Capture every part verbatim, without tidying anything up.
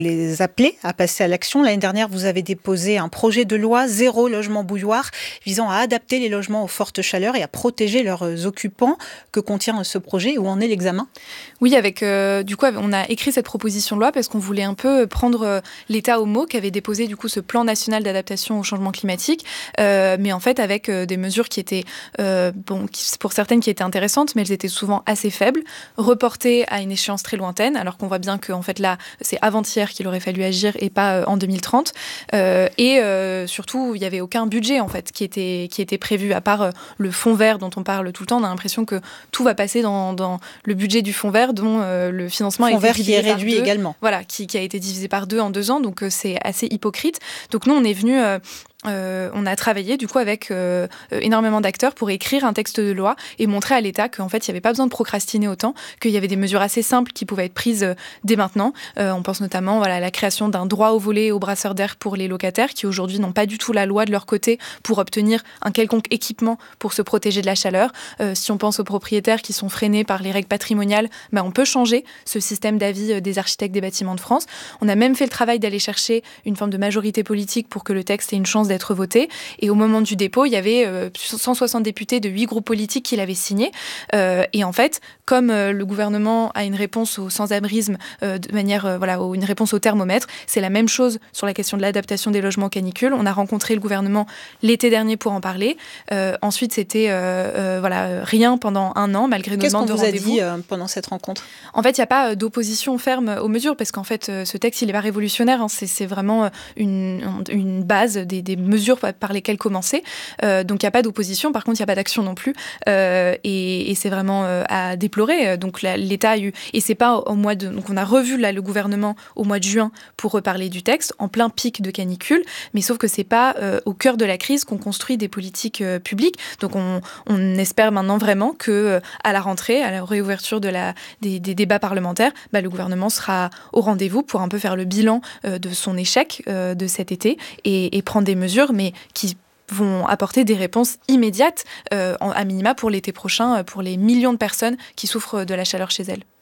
les appeler à passer à l'action. L'année dernière, vous avez déposé un projet de loi zéro logement bouilloire visant à adapter les logements aux fortes chaleurs et à protéger leurs occupants. Que contient ce projet? Où en est l'examen? Oui, avec euh, du coup, on a écrit cette proposition de loi parce qu'on voulait un peu prendre euh, l'État au mot, qui avait déposé du coup ce plan national d'adaptation au changement climatique, euh, mais en fait avec euh, des mesures qui étaient, euh, bon, qui, pour certaines qui étaient intéressantes, mais elles étaient souvent assez faibles, reportées à une échéance très lointaine, alors qu'on voit bien que en fait là, c'est avant-hier qu'il aurait fallu agir et pas euh, en deux mille trente. Euh, et euh, surtout, il n'y avait aucun budget en fait qui était, qui était prévu, à part euh, le fonds vert dont on parle tout le temps. On a l'impression que tout va passer dans, dans le budget du fonds vert, dont euh, le financement fonds a été vert divisé qui est réduit par deux, également. Voilà, qui, qui a été divisé par deux en deux ans, donc euh, c'est assez hypocrite. Donc nous, on est venu... Euh, Euh, on a travaillé du coup avec euh, énormément d'acteurs pour écrire un texte de loi et montrer à l'État qu'en fait il n'y avait pas besoin de procrastiner autant, qu'il y avait des mesures assez simples qui pouvaient être prises euh, dès maintenant. Euh, on pense notamment voilà, à la création d'un droit au volet et au brasseur d'air pour les locataires qui aujourd'hui n'ont pas du tout la loi de leur côté pour obtenir un quelconque équipement pour se protéger de la chaleur. Euh, si on pense aux propriétaires qui sont freinés par les règles patrimoniales, bah, on peut changer ce système d'avis des architectes des bâtiments de France. On a même fait le travail d'aller chercher une forme de majorité politique pour que le texte ait une chance d'être voté. Et au moment du dépôt, il y avait euh, cent soixante députés de huit groupes politiques qui l'avaient signé. Euh, et en fait, comme euh, le gouvernement a une réponse au sans-abrisme, euh, de manière, euh, voilà, une réponse au thermomètre, c'est la même chose sur la question de l'adaptation des logements aux canicules. On a rencontré le gouvernement l'été dernier pour en parler. Euh, ensuite, c'était euh, euh, voilà, rien pendant un an, malgré nos demandes de rendez-vous. Qu'est-ce qu'on vous a dit euh, pendant cette rencontre? En fait, il n'y a pas d'opposition ferme aux mesures, parce qu'en fait, ce texte, il n'est pas révolutionnaire. Hein, c'est, c'est vraiment une, une base des, des mesures par lesquelles commencer. Euh, donc, il n'y a pas d'opposition. Par contre, il n'y a pas d'action non plus. Euh, et, et c'est vraiment euh, à déplorer. Donc, la, l'État a eu... Et c'est pas au mois de... Donc, on a revu là, le gouvernement au mois de juin pour reparler du texte, en plein pic de canicule. Mais sauf que c'est pas euh, au cœur de la crise qu'on construit des politiques euh, publiques. Donc, on, on espère maintenant vraiment que euh, à la rentrée, à la réouverture de la, des, des débats parlementaires, bah, le gouvernement sera au rendez-vous pour un peu faire le bilan euh, de son échec euh, de cet été et, et prendre des mesures, mais qui vont apporter des réponses immédiates, euh, à minima pour l'été prochain, pour les millions de personnes qui souffrent de la chaleur chez elles.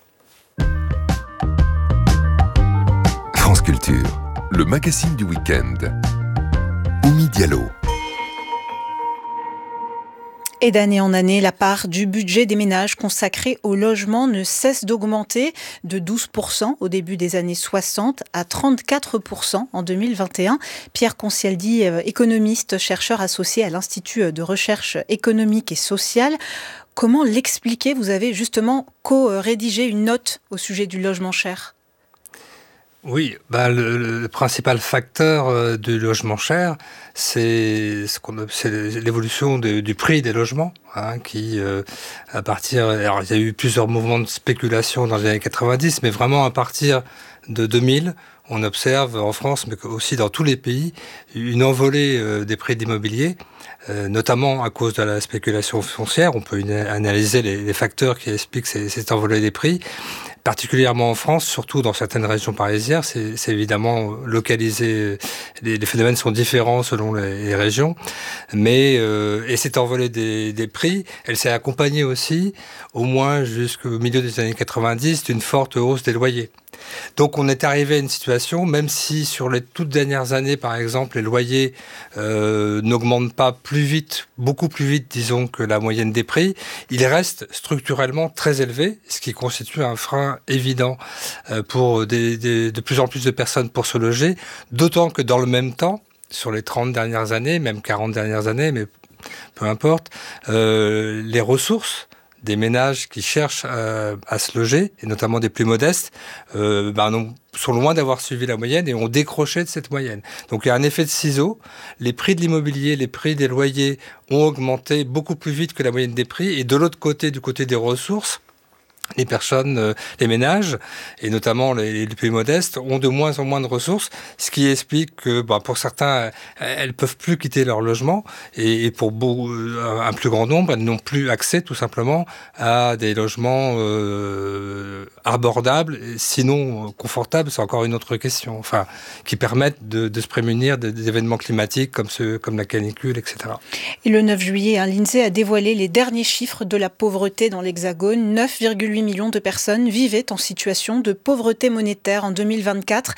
France Culture, le magazine du week-end. Oumi Diallo. Et d'année en année, la part du budget des ménages consacré au logement ne cesse d'augmenter de douze pour cent au début des années soixante à trente-quatre pour cent en deux mille vingt et un. Pierre Concialdi, économiste, chercheur associé à l'Institut de recherche économique et sociale. Comment l'expliquer? Vous avez justement co-rédigé une note au sujet du logement cher. Oui, bah le, le principal facteur euh, du logement cher, c'est, ce qu'on, c'est l'évolution de, du prix des logements, hein, qui, euh, à partir... Alors, il y a eu plusieurs mouvements de spéculation dans les années quatre-vingt-dix, mais vraiment à partir de deux mille, on observe en France, mais aussi dans tous les pays, une envolée euh, des prix de l'immobilier, euh, notamment à cause de la spéculation foncière. On peut analyser les, les facteurs qui expliquent ces, cette envolée des prix. Particulièrement en France, surtout dans certaines régions parisiennes, c'est, c'est évidemment localisé. Les, les phénomènes sont différents selon les, les régions, mais euh, et cette envolée des, des prix, elle s'est accompagnée aussi, au moins jusqu'au milieu des années quatre-vingt-dix, d'une forte hausse des loyers. Donc on est arrivé à une situation, même si sur les toutes dernières années, par exemple, les loyers euh, n'augmentent pas plus vite, beaucoup plus vite, disons, que la moyenne des prix, ils restent structurellement très élevés, ce qui constitue un frein évident euh, pour des, des, de plus en plus de personnes pour se loger, d'autant que dans le même temps, sur les trente dernières années, même quarante dernières années, mais peu importe, euh, les ressources des ménages qui cherchent euh, à se loger, et notamment des plus modestes, euh, ben non, sont loin d'avoir suivi la moyenne et ont décroché de cette moyenne. Donc il y a un effet de ciseau. Les prix de l'immobilier, les prix des loyers ont augmenté beaucoup plus vite que la moyenne des prix. Et de l'autre côté, du côté des ressources, les personnes, euh, les ménages, et notamment les, les plus modestes, ont de moins en moins de ressources, ce qui explique que bah, pour certains, elles peuvent plus quitter leur logement, et, et pour beaucoup, un plus grand nombre, elles n'ont plus accès tout simplement à des logements euh, abordables, sinon confortables, c'est encore une autre question, enfin, qui permettent de, de se prémunir des, des événements climatiques comme, ceux, comme la canicule, et cetera. Et le neuf juillet, hein, l'INSEE a dévoilé les derniers chiffres de la pauvreté dans l'Hexagone, neuf virgule huit huit millions de personnes vivaient en situation de pauvreté monétaire en deux mille vingt-quatre.